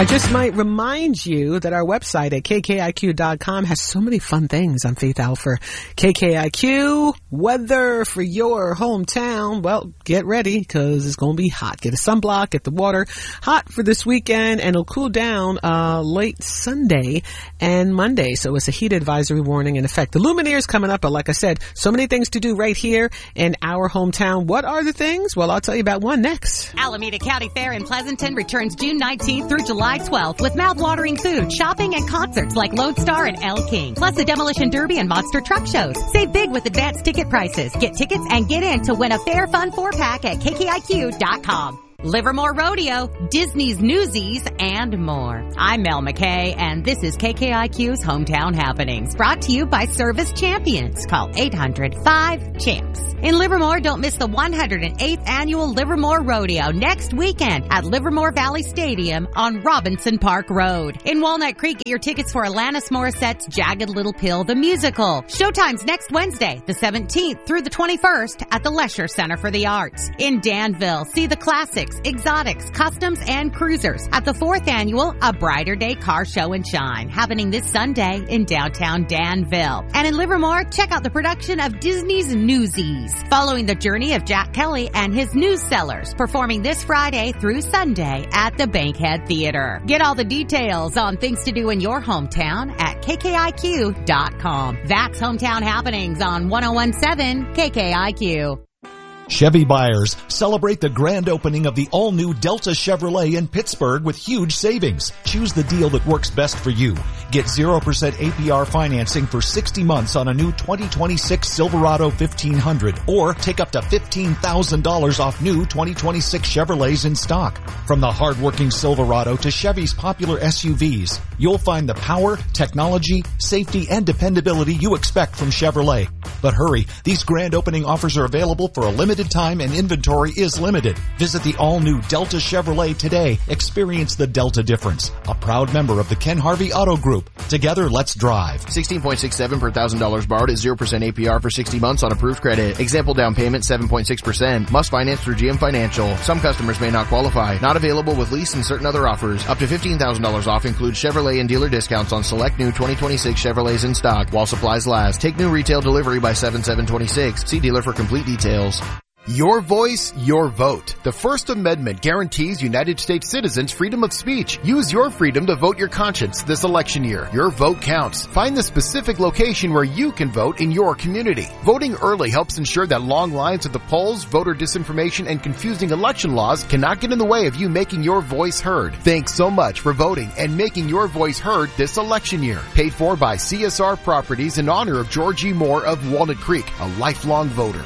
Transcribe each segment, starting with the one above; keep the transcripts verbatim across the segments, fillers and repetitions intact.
I just might remind you that our website at K K I Q dot com has so many fun things. I'm Faith Alfer. K K I Q, weather for your hometown. Well, get ready because it's going to be hot. Get a sunblock, get the water hot for this weekend, and it'll cool down uh late Sunday and Monday. So it's a heat advisory warning in effect. The Lumineers coming up, but like I said, so many things to do right here in our hometown. What are the things? Well, I'll tell you about one next. Alameda County Fair in Pleasanton returns June nineteenth through July twelfth with mouth-watering food, shopping, and concerts like Lodestar and Elle King, plus the Demolition Derby and Monster Truck Shows. Save big with advanced ticket prices. Get tickets and get in to win a Fair Fun four-pack at K K I Q dot com. Livermore Rodeo, Disney's Newsies, and more. I'm Mel McKay, and this is K K I Q's Hometown Happenings, brought to you by Service Champions. Call eight hundred five champs. In Livermore, don't miss the one hundred eighth Annual Livermore Rodeo next weekend at Livermore Valley Stadium on Robinson Park Road. In Walnut Creek, get your tickets for Alanis Morissette's Jagged Little Pill, the musical. Showtime's next Wednesday, the seventeenth through the twenty-first at the Lesher Center for the Arts. In Danville, see the classics, exotics, customs, and cruisers at the fourth Annual A Brighter Day Car Show and Shine, happening this Sunday in downtown Danville. And in Livermore, check out the production of Disney's Newsies, following the journey of Jack Kelly and his news sellers, performing this Friday through Sunday at the Bankhead Theater. Get all the details on things to do in your hometown at K K I Q dot com. That's Hometown Happenings on one oh one point seven K K I Q. Chevy buyers, celebrate the grand opening of the all-new Delta Chevrolet in Pittsburgh with huge savings. Choose the deal that works best for you. Get zero percent A P R financing for sixty months on a new twenty twenty-six Silverado fifteen hundred, or take up to fifteen thousand dollars off new twenty twenty-six Chevrolets in stock. From the hard-working Silverado to Chevy's popular S U Vs, you'll find the power, technology, safety, and dependability you expect from Chevrolet. But hurry, these grand opening offers are available for a limited time and inventory is limited. Visit the all-new Delta Chevrolet today. Experience the Delta difference. A proud member of the Ken Harvey Auto Group. Together, let's drive. sixteen point six seven per one thousand dollars borrowed is zero percent A P R for sixty months on approved credit. Example down payment seven point six percent. Must finance through G M Financial. Some customers may not qualify. Not available with lease and certain other offers. Up to fifteen thousand dollars off includes Chevrolet and dealer discounts on select new twenty twenty-six Chevrolets in stock while supplies last. Take new retail delivery by seven seven twenty-six. See dealer for complete details. Your voice, your vote. The First Amendment guarantees United States citizens freedom of speech. Use your freedom to vote your conscience this election year. Your vote counts. Find the specific location where you can vote in your community. Voting early helps ensure that long lines at the polls, voter disinformation, and confusing election laws cannot get in the way of you making your voice heard. Thanks so much for voting and making your voice heard this election year. Paid for by C S R Properties in honor of George E. Moore of Walnut Creek, a lifelong voter.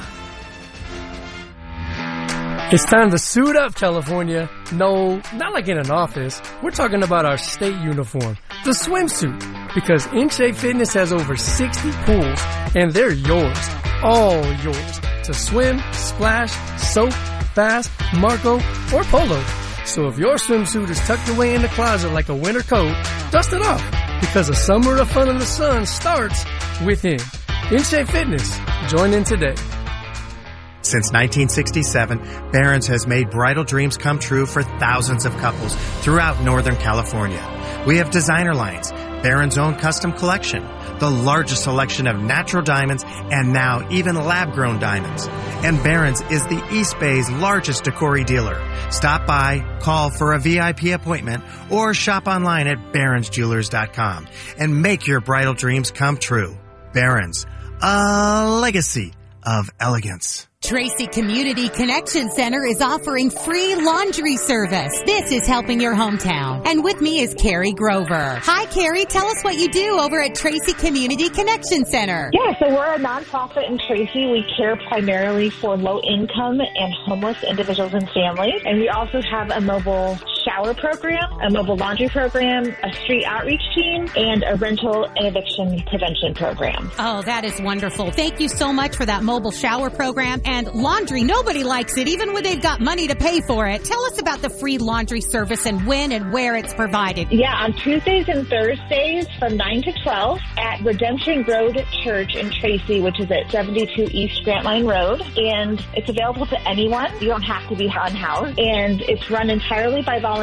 It's time to suit up, California. No, not like in an office. We're talking about our state uniform, the swimsuit. Because In Shape Fitness has over sixty pools, and they're yours, all yours, to swim, splash, soak, bass, Marco, or polo. So if your swimsuit is tucked away in the closet like a winter coat, dust it off. Because a summer of fun in the sun starts within. In Shape Fitness. Join in today. Since nineteen sixty-seven, Barron's has made bridal dreams come true for thousands of couples throughout Northern California. We have designer lines, Barron's own custom collection, the largest selection of natural diamonds, and now even lab-grown diamonds. And Barron's is the East Bay's largest Decory dealer. Stop by, call for a V I P appointment, or shop online at barrons jewelers dot com and make your bridal dreams come true. Barron's, a legacy of elegance. Tracy Community Connection Center is offering free laundry service. This is helping your hometown. And with me is Carrie Grover. Hi, Carrie. Tell us what you do over at Tracy Community Connection Center. Yeah, so we're a nonprofit in Tracy. We care primarily for low-income and homeless individuals and families. And we also have a mobile shower program, a mobile laundry program, a street outreach team, and a rental and eviction prevention program. Oh, that is wonderful. Thank you so much for that mobile shower program. And laundry, nobody likes it, even when they've got money to pay for it. Tell us about the free laundry service and when and where it's provided. Yeah, on Tuesdays and Thursdays from nine to twelve at Redemption Road Church in Tracy, which is at seventy-two East Grantline Road. And it's available to anyone. You don't have to be unhoused. And it's run entirely by volunteers.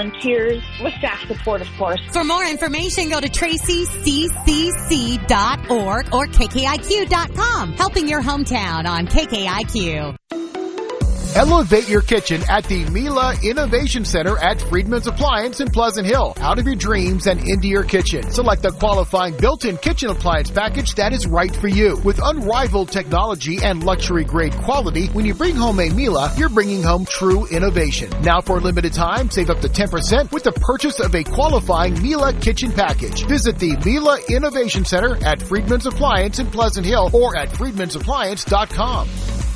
volunteers with staff support, of course. For more information, go to tracy c c c dot org or k k i q dot com. Helping your hometown on K K I Q. Elevate your kitchen at the Mila Innovation Center at Friedman's Appliance in Pleasant Hill. Out of your dreams and into your kitchen. Select the qualifying built-in kitchen appliance package that is right for you. With unrivaled technology and luxury-grade quality, when you bring home a Mila, you're bringing home true innovation. Now for a limited time, save up to ten percent with the purchase of a qualifying Mila kitchen package. Visit the Mila Innovation Center at Friedman's Appliance in Pleasant Hill or at friedmans appliance dot com.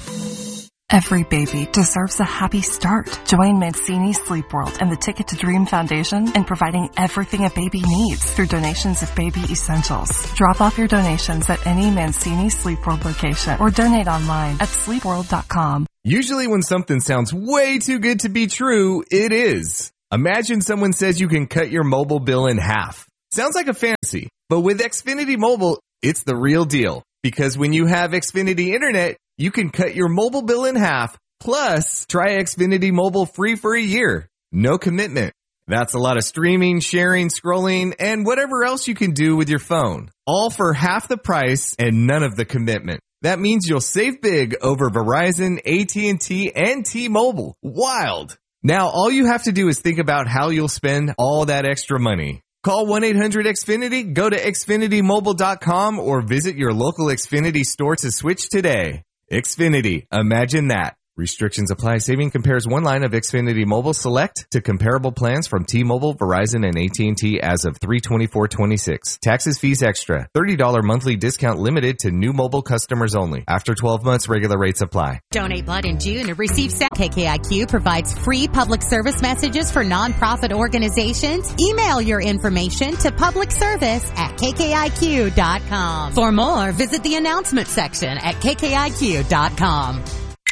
Every baby deserves a happy start. Join Mancini Sleep World and the Ticket to Dream Foundation in providing everything a baby needs through donations of baby essentials. Drop off your donations at any Mancini Sleep World location or donate online at sleep world dot com. Usually when something sounds way too good to be true, it is. Imagine someone says you can cut your mobile bill in half. Sounds like a fantasy, but with Xfinity Mobile, it's the real deal. Because when you have Xfinity Internet, you can cut your mobile bill in half, plus try Xfinity Mobile free for a year. No commitment. That's a lot of streaming, sharing, scrolling, and whatever else you can do with your phone. All for half the price and none of the commitment. That means you'll save big over Verizon, A T and T, and T-Mobile. Wild. Now all you have to do is think about how you'll spend all that extra money. Call one eight hundred X Finity, go to xfinity mobile dot com, or visit your local Xfinity store to switch today. Xfinity. Imagine that. Restrictions apply. Saving compares one line of Xfinity Mobile Select to comparable plans from T-Mobile, Verizon, and A T and T as of three twenty-four twenty-six. Taxes, fees extra. thirty dollars monthly discount limited to new mobile customers only. After twelve months, regular rates apply. Donate blood in June and receive sa- K K I Q provides free public service messages for nonprofit organizations. Email your information to public service at k k i q dot com. For more, visit the announcement section at k k i q dot com.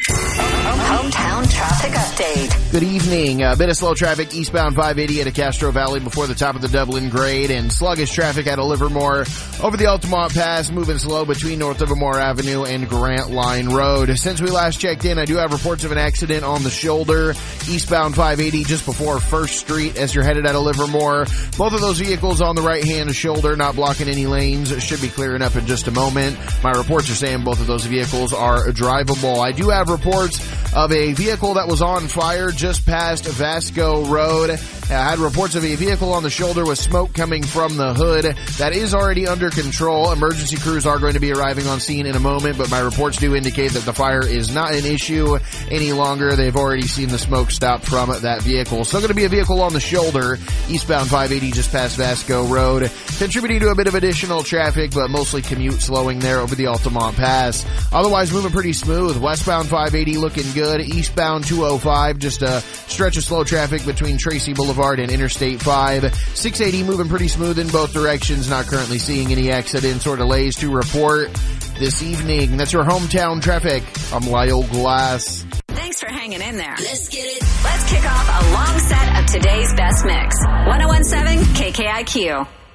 Hometown traffic update. Good evening. A bit of slow traffic eastbound five eighty at Castro Valley before the top of the Dublin grade, and sluggish traffic at Livermore over the Altamont Pass, moving slow between North Livermore Avenue and Grant Line Road. Since we last checked in, I do have reports of an accident on the shoulder eastbound five eighty just before First Street as you're headed out of Livermore. Both of those vehicles on the right-hand shoulder, not blocking any lanes, should be clearing up in just a moment. My reports are saying both of those vehicles are drivable. I do have reports of a vehicle that was on fire just past Vasco Road. I had reports of a vehicle on the shoulder with smoke coming from the hood. That is already under control. Emergency crews are going to be arriving on scene in a moment, but my reports do indicate that the fire is not an issue any longer. They've already seen the smoke stop from that vehicle. Still going to be a vehicle on the shoulder, eastbound five eighty just past Vasco Road, contributing to a bit of additional traffic, but mostly commute slowing there over the Altamont Pass. Otherwise moving pretty smooth. Westbound five eighty looking good. Eastbound two oh five, just a stretch of slow traffic between Tracy Boulevard and Interstate five. six eighty moving pretty smooth in both directions. Not currently seeing any accidents or delays to report this evening. That's your hometown traffic. I'm Lyle Glass. Thanks for hanging in there. Let's get it. Let's kick off a long set of today's best mix. one oh one point seven K K I Q.